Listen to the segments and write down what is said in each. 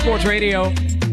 Sports Radio.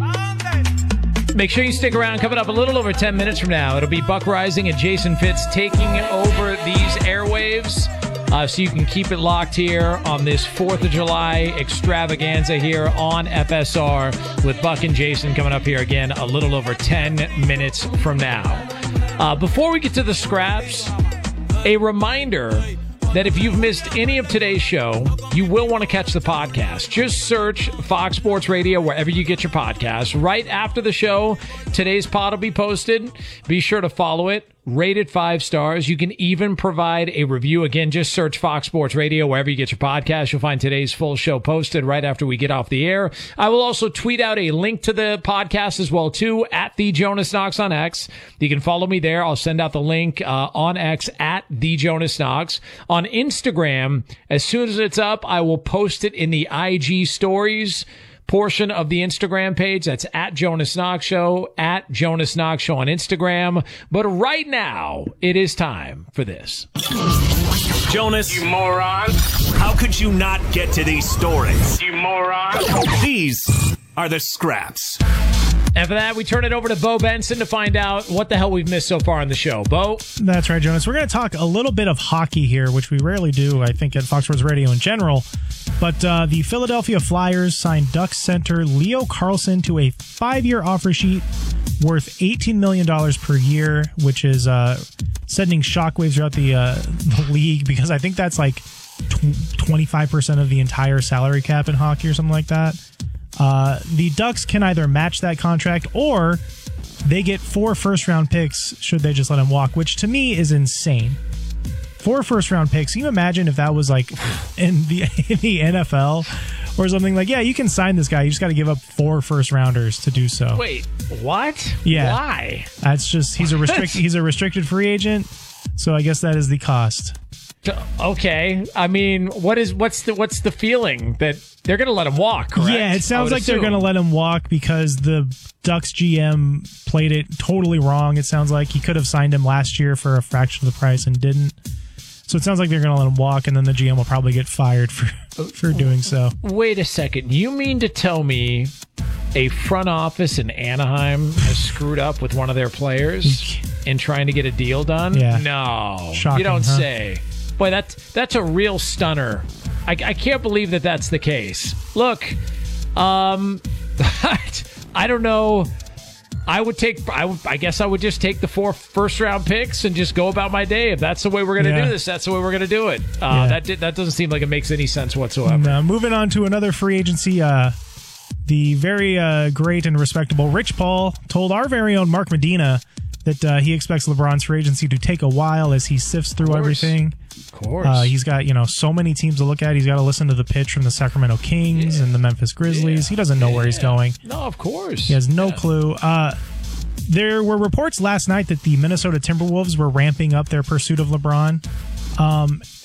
Make sure you stick around. Coming up a little over 10 minutes from now, it'll be Buck Rising and Jason Fitz taking over these airwaves. So you can keep it locked here on this 4th of July extravaganza here on FSR with Buck and Jason coming up here again a little over 10 minutes from now. Before we get to the scraps, a reminder that if you've missed any of today's show, you will want to catch the podcast. Just search Fox Sports Radio wherever you get your podcasts. Right after the show, today's pod will be posted. Be sure to follow it. Rate it 5 stars. You can even provide a review. Again, just search Fox Sports Radio wherever you get your podcast. You'll find today's full show posted right after we get off the air. I will also tweet out a link to the podcast as well, too, at The Jonas Knox on X. You can follow me there. I'll send out the link on X at The Jonas Knox. On Instagram, as soon as it's up, I will post it in the IG stories portion of the Instagram page. That's at Jonas Knox Show, at Jonas Knox Show on Instagram. But right now, it is time for this. Jonas, you moron. How could you not get to these stories? You moron. These are the scraps. And for that, we turn it over to Bo Benson to find out what the hell we've missed so far on the show. Bo? That's right, Jonas. We're going to talk a little bit of hockey here, which we rarely do, I think, at Fox Sports Radio in general. But the Philadelphia Flyers signed Ducks center Leo Carlsson to a 5-year offer sheet worth $18 million per year, which is sending shockwaves throughout the league, because I think that's like 25% of the entire salary cap in hockey or something like that. The Ducks can either match that contract or they get 4 first-round picks should they just let him walk, which to me is insane. 4 first-round picks. Can you imagine if that was like in the NFL or something? Like, yeah, you can sign this guy. You just got to give up 4 first-rounders to do so. Wait, what? Yeah. Why? That's just he's a restricted free agent, so I guess that is the cost. Okay, I mean, what's the feeling that they're going to let him walk? Correct? Yeah, it sounds like they're going to let him walk because the Ducks GM played it totally wrong. It sounds like he could have signed him last year for a fraction of the price and didn't. So it sounds like they're going to let him walk, and then the GM will probably get fired for doing so. Wait a second. You mean to tell me a front office in Anaheim has screwed up with one of their players in trying to get a deal done? Yeah. No. Shocking, you don't huh? say. Boy, that's a real stunner. I can't believe that that's the case. Look, I don't know. I guess I would just take the 4 first-round picks and just go about my day. If that's the way we're going to do this, that's the way we're going to do it. That doesn't seem like it makes any sense whatsoever. Now, moving on to another free agency, the very great and respectable Rich Paul told our very own Mark Medina that he expects LeBron's free agency to take a while as he sifts through everything. Of course. He's got, so many teams to look at. He's got to listen to the pitch from the Sacramento Kings and the Memphis Grizzlies. He doesn't know where he's going. No, of course. He has no clue. There were reports last night that the Minnesota Timberwolves were ramping up their pursuit of LeBron.